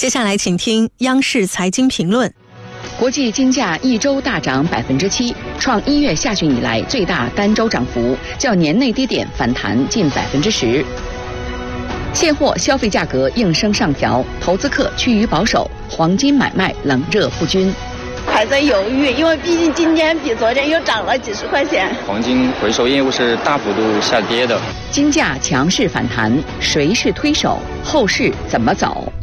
接下来请听央视财经评论。 国际金价一周大涨7%，创1月下旬以来最大单周涨幅，较年内低点反弹近10%。现货消费价格应声上调，投资客趋于保守，黄金买卖冷热不均。 还在犹豫，因为毕竟今天比昨天又涨了几十块钱。 黄金回收业务是大幅度下跌的， 金价强势反弹，谁是推手？后市怎么走？